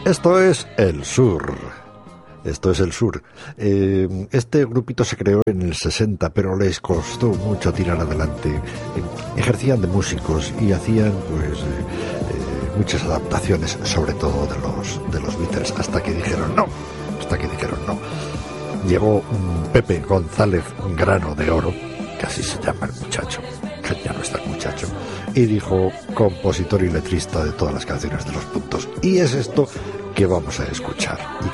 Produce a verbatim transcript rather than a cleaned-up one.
Esto es El Sur. Esto es El Sur. Eh, este grupito se creó en el sesenta, pero les costó mucho tirar adelante. Eh, ejercían de músicos y hacían, pues, eh, eh, muchas adaptaciones, sobre todo de los de los Beatles, hasta que dijeron no. Hasta que dijeron no. Llegó um, Pepe González Grano de Oro, que así se llama el muchacho, que ya no está el muchacho, y dijo compositor y letrista de todas las canciones de Los Puntos. Y es esto que vamos a escuchar y